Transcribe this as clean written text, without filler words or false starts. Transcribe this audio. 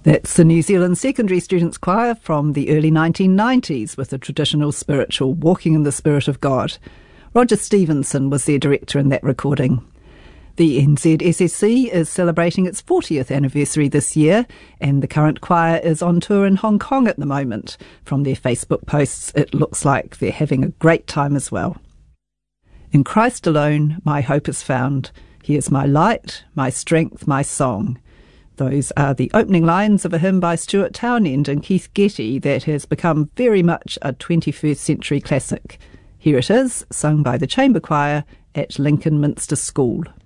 That's the New Zealand Secondary Students Choir from the early 1990s with a traditional spiritual Walking in the Spirit of God. Roger Stevenson was their director in that recording. The NZSSC is celebrating its 40th anniversary this year, and the current choir is on tour in Hong Kong at the moment. From their Facebook posts, it looks like they're having a great time as well. In Christ alone, my hope is found. He is my light, my strength, my song. Those are the opening lines of a hymn by Stuart Townend and Keith Getty that has become very much a 21st century classic. Here it is, sung by the chamber choir at Lincoln Minster School.